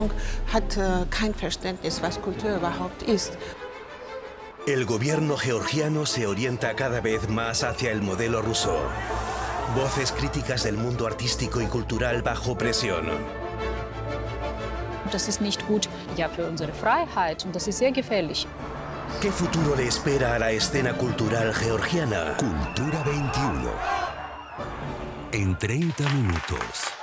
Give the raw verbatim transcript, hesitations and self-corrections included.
Hat äh, kein Verständnis, was Kultur überhaupt ist. El gobierno georgiano se orienta cada vez más hacia el modelo ruso. Voces críticas del mundo artístico y cultural bajo presión. Das ist nicht gut, ja, für unsere Freiheit, und das ist sehr gefährlich. ¿Qué futuro le espera a la escena cultural georgiana? Cultura veintiuno. En treinta minutos.